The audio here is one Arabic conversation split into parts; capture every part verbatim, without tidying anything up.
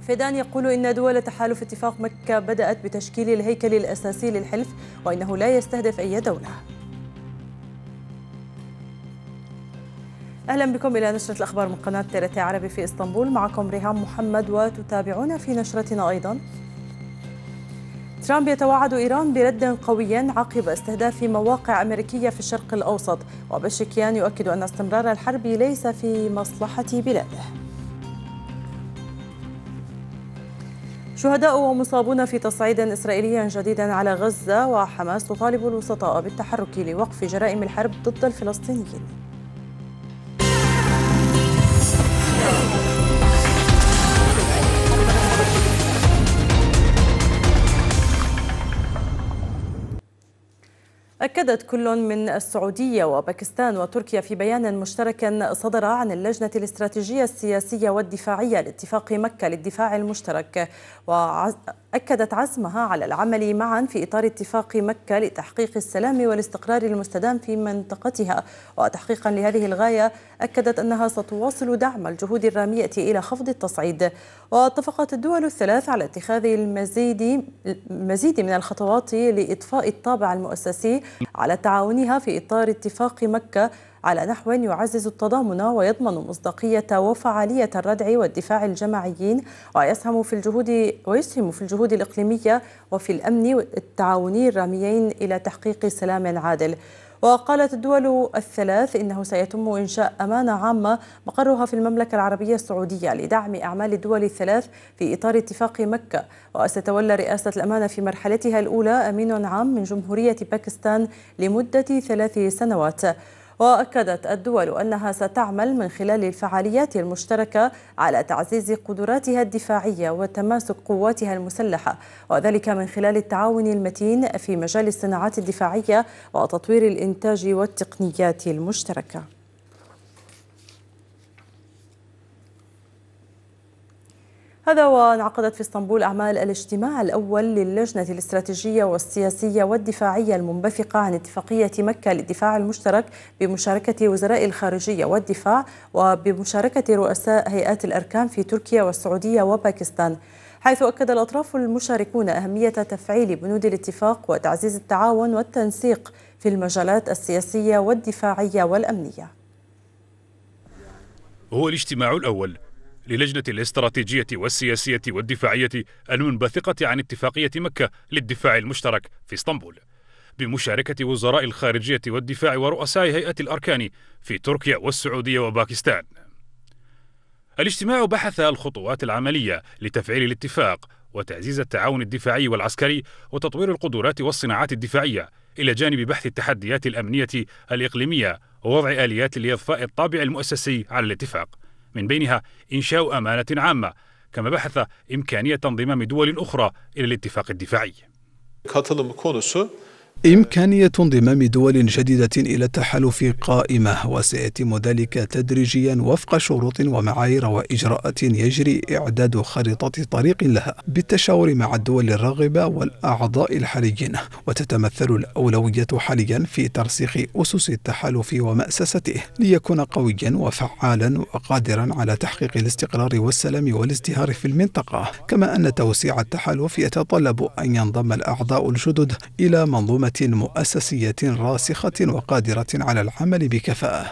فيدان يقول إن دول تحالف اتفاق مكة بدأت بتشكيل الهيكل الأساسي للحلف وإنه لا يستهدف أي دولة. أهلا بكم إلى نشرة الأخبار من قناة تي عربي في إسطنبول، معكم ريهام محمد، وتتابعون في نشرتنا أيضا. ترامب يتوعد إيران برد قوي عقب استهداف مواقع أمريكية في الشرق الأوسط، وبشكيان يؤكد أن استمرار الحرب ليس في مصلحة بلاده. شهداء ومصابون في تصعيد إسرائيلي جديد على غزة، وحماس تطالب الوسطاء بالتحرك لوقف جرائم الحرب ضد الفلسطينيين. أكدت كل من السعودية وباكستان وتركيا في بيان مشترك صدر عن اللجنة الاستراتيجية السياسية والدفاعية لاتفاق مكة للدفاع المشترك، وأكدت عزمها على العمل معا في إطار اتفاق مكة لتحقيق السلام والاستقرار المستدام في منطقتها. وتحقيقا لهذه الغاية أكدت أنها ستواصل دعم الجهود الرامية إلى خفض التصعيد. واتفقت الدول الثلاث على اتخاذ المزيد المزيد من الخطوات لإضفاء الطابع المؤسسي على تعاونها في إطار اتفاق مكة على نحو يعزز التضامن ويضمن مصداقية وفعالية الردع والدفاع الجماعيين، ويسهم في الجهود ويسهم في الجهود الإقليمية وفي الأمن التعاوني الراميين إلى تحقيق سلام عادل. وقالت الدول الثلاث إنه سيتم إنشاء أمانة عامة مقرها في المملكة العربية السعودية لدعم أعمال الدول الثلاث في إطار اتفاق مكة، وستتولى رئاسة الأمانة في مرحلتها الأولى أمين عام من جمهورية باكستان لمدة ثلاث سنوات. وأكدت الدول أنها ستعمل من خلال الفعاليات المشتركة على تعزيز قدراتها الدفاعية وتماسك قواتها المسلحة، وذلك من خلال التعاون المتين في مجال الصناعات الدفاعية وتطوير الإنتاج والتقنيات المشتركة. هذا وانعقدت في اسطنبول أعمال الاجتماع الأول للجنة الاستراتيجية والسياسية والدفاعية المنبثقة عن اتفاقية مكة للدفاع المشترك بمشاركة وزراء الخارجية والدفاع وبمشاركة رؤساء هيئات الأركان في تركيا والسعودية وباكستان، حيث أكد الأطراف المشاركون أهمية تفعيل بنود الاتفاق وتعزيز التعاون والتنسيق في المجالات السياسية والدفاعية والأمنية. هو الاجتماع الأول للجنة الاستراتيجية والسياسية والدفاعية المنبثقة عن اتفاقية مكة للدفاع المشترك في اسطنبول، بمشاركة وزراء الخارجية والدفاع ورؤساء هيئات الأركان في تركيا والسعودية وباكستان. الاجتماع بحث الخطوات العملية لتفعيل الاتفاق وتعزيز التعاون الدفاعي والعسكري وتطوير القدرات والصناعات الدفاعية، إلى جانب بحث التحديات الأمنية الإقليمية ووضع آليات لإضفاء الطابع المؤسسي على الاتفاق، من بينها إنشاء أمانة عامة، كما بحث إمكانية انضمام دول أخرى إلى الاتفاق الدفاعي. إمكانية انضمام دول جديدة إلى التحالف قائمة، وسيتم ذلك تدريجيا وفق شروط ومعايير وإجراءات يجري إعداد خريطة طريق لها بالتشاور مع الدول الراغبة والأعضاء الحاليين. وتتمثل الأولوية حاليا في ترسيخ أسس التحالف ومأسسته ليكون قويا وفعالا وقادرا على تحقيق الاستقرار والسلام والازدهار في المنطقة، كما أن توسيع التحالف يتطلب أن ينضم الأعضاء الجدد إلى منظومة مؤسسية راسخة وقادرة على العمل بكفاءة.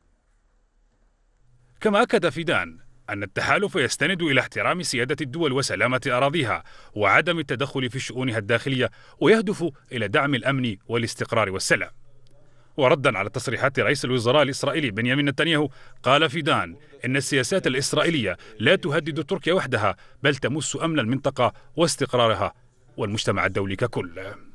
كما أكد فيدان أن التحالف يستند إلى احترام سيادة الدول وسلامة أراضيها وعدم التدخل في شؤونها الداخلية، ويهدف إلى دعم الأمن والاستقرار والسلام. وردا على تصريحات رئيس الوزراء الإسرائيلي بنيامين نتنياهو، قال فيدان إن السياسات الإسرائيلية لا تهدد تركيا وحدها، بل تمس أمن المنطقة واستقرارها والمجتمع الدولي ككل.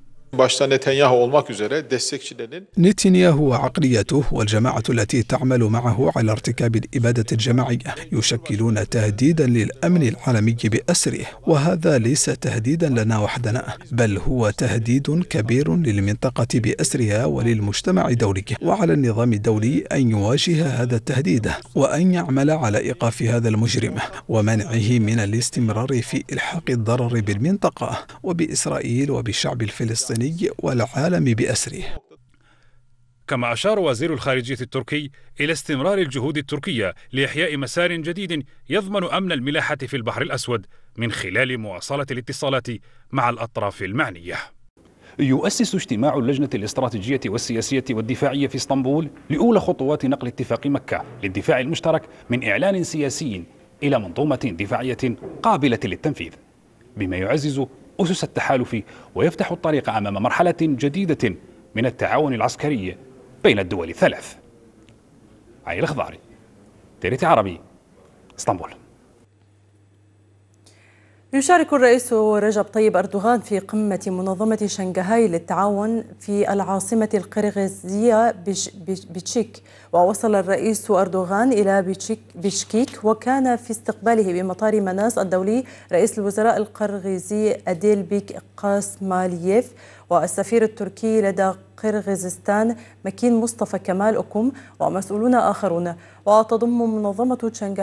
نتنياهو وعقليته والجماعة التي تعمل معه على ارتكاب الإبادة الجماعية يشكلون تهديدا للأمن العالمي بأسره، وهذا ليس تهديدا لنا وحدنا، بل هو تهديد كبير للمنطقة بأسرها وللمجتمع الدولي، وعلى النظام الدولي أن يواجه هذا التهديد وأن يعمل على إيقاف هذا المجرم ومنعه من الاستمرار في إلحاق الضرر بالمنطقة وبإسرائيل وبالشعب الفلسطيني والعالم بأسره. كما أشار وزير الخارجية التركي إلى استمرار الجهود التركية لإحياء مسار جديد يضمن أمن الملاحة في البحر الأسود من خلال مواصلة الاتصالات مع الأطراف المعنية. يؤسس اجتماع اللجنة الاستراتيجية والسياسية والدفاعية في اسطنبول لأولى خطوات نقل اتفاق مكة للدفاع المشترك من إعلان سياسي إلى منظومة دفاعية قابلة للتنفيذ، بما يعزز أسس التحالف ويفتح الطريق أمام مرحلة جديدة من التعاون العسكري بين الدول الثلاث. علي الخضاري، تيريتي عربي، اسطنبول. يشارك الرئيس رجب طيب أردوغان في قمة منظمة شنغهاي للتعاون في العاصمة القرغيزية بيشكيك. ووصل الرئيس أردوغان إلى بيشكيك وكان في استقباله بمطار مناس الدولي رئيس الوزراء القرغيزي أديلبيك قاسمالييف والسفير التركي لدى قرغيزستان مكين مصطفى كمال أكوم ومسؤولون آخرون. وتضم منظمة شنغهاي